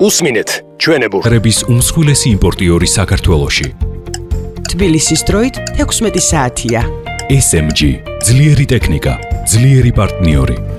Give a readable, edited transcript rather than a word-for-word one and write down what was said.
უსმინეთ ჩვენებურ რების უმსხვილესი იმპორტიორი საქართველოში. თბილისის დროით 16 საათია. SMG, ძლიერი ტექნიკა, ძლიერი პარტნიორი.